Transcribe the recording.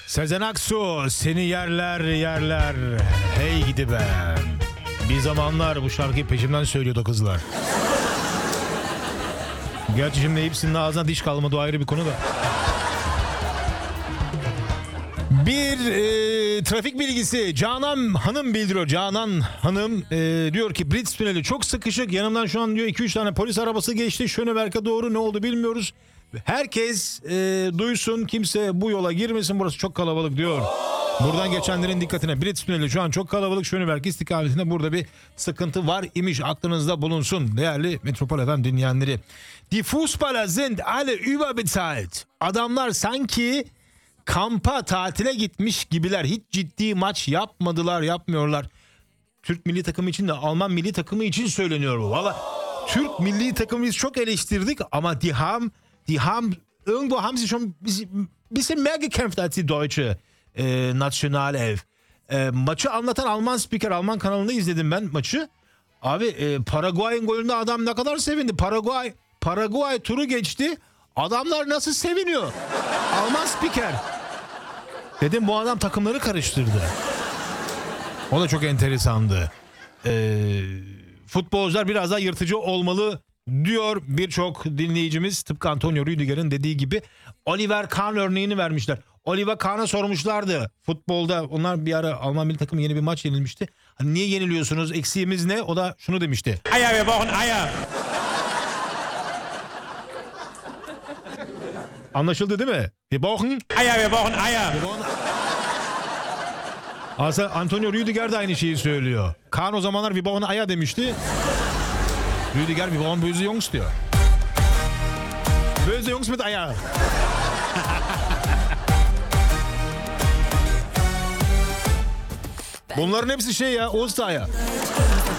Sezen Aksu seni yerler yerler. Hey gidi ben. Bir zamanlar bu şarkıyı peşimden söylüyordu kızlar. Gerçi şimdi hepsinin ağzına diş kalmadı, o ayrı bir konu da. Bir trafik bilgisi Canan Hanım bildiriyor. Canan Hanım diyor ki Brits Tüneli çok sıkışık. Yanımdan şu an diyor 2-3 tane polis arabası geçti. Schöneberg'e doğru, ne oldu bilmiyoruz. Herkes duysun, kimse bu yola girmesin, burası çok kalabalık diyor. Buradan geçenlerin dikkatine, Brits Tüneli şu an çok kalabalık, Schöneberg istikametinde burada bir sıkıntı var imiş, aklınızda bulunsun değerli Metropol FM dinleyenleri. Die Fußballer sind alle überbezahlt. Adamlar sanki kampa, tatile gitmiş gibiler. Hiç ciddi maç yapmadılar, yapmıyorlar. Türk milli takımı için de Alman milli takımı için söyleniyor bu. Valla Türk milli takımı biz çok eleştirdik ama die haben irgendwo haben sie schon bisschen mehr gekämpft als die deutsche Nationalelf. Maçı anlatan Alman spiker, Alman kanalında izledim ben maçı. Abi Paraguay'ın golünde adam ne kadar sevindi. Paraguay turu geçti. Adamlar nasıl seviniyor? Alman spiker. Dedim bu adam takımları karıştırdı. O da çok enteresandı. Futbolcular biraz daha yırtıcı olmalı diyor birçok dinleyicimiz. Tıpkı Antonio Rüdiger'in dediği gibi. Oliver Kahn örneğini vermişler. Oliver Kahn'a sormuşlardı futbolda. Onlar bir ara Alman milli takımı yeni bir maç yenilmişti. Hani niye yeniliyorsunuz? Eksiğimiz ne? O da şunu demişti. Eier, wir brauchen Eier. Anlaşıldı değil mi? Wir brauchen Eier, wir brauchen Eier. Aslında Antonio Rüdiger de aynı şeyi söylüyor. Kahn o zamanlar wir brauchen Eier demişti. Rüdiger wir brauchen böse Jungs diyor. Böse Jungs mit Eier. Bunların hepsi şey ya, Ostereier.